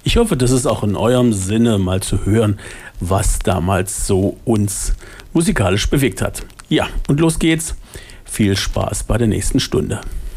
Ich hoffe, das ist auch in eurem Sinne, mal zu hören, was damals so uns musikalisch bewegt hat. Ja, und los geht's. Viel Spaß bei der nächsten Stunde.